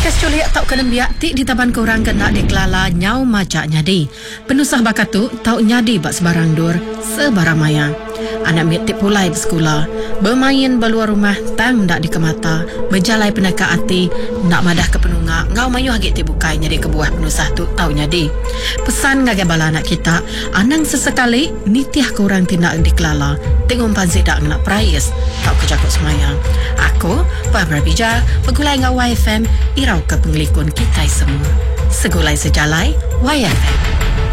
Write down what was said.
Kes culik tau kena biak tik di taban korang kena dikelala nyau macak nyadi. Penusah bakatu tau nyadi bak sebarang dur sebarang maya. Anak mit tik pulai bersekolah, bermain beluar rumah tang dak dikemata, berjalai penaka hati nak madah ke penungak, ngau mayu hagit tik bukai nyadi kebuah penusah tu tau nyadi. Pesan ngagai bala anak kita, anang sesekali nitiah korang tindak dikelala, tengok pansi dak nak prayes tau kejakut semayang. Aku, Barbara Bija, pegulai ngau YFM, irau ke pengelikun kita semua. Segulai sejalai, YFM.